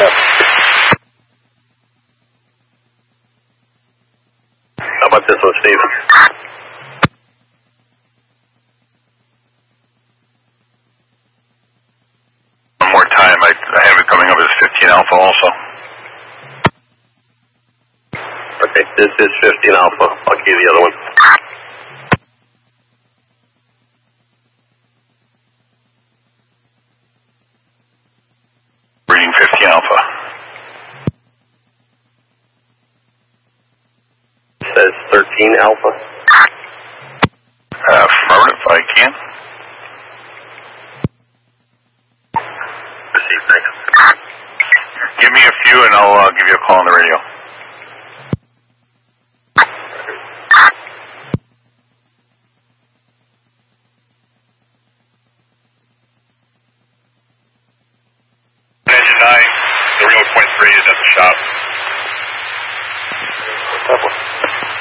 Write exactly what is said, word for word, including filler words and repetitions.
How about this one, Steve? One more time. I, I have it coming up as fifteen Alpha also. Okay, this is fifteen Alpha. I'll give you the other one. Reading fifteen Alpha. It says thirteen Alpha. Uh, affirmative, I can. Receive, thanks. Give me a few and I'll uh, give you a call on the radio. Engine nine, the real point three is at the shop. What's up?